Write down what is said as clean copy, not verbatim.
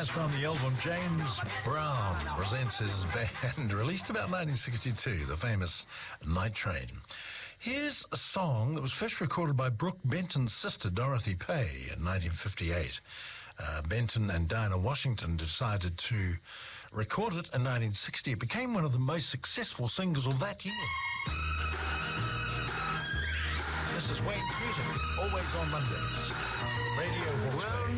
That's from the album James Brown Presents His Band, released about 1962, the famous Night Train. Here's a song that was first recorded by Brooke Benton's sister, Dorothy Pay, in 1958. Benton and Dinah Washington decided to record it in 1960. It became one of the most successful singles of that year. This is Wayne's Music, always on Mondays. Radio Hawke's Bay.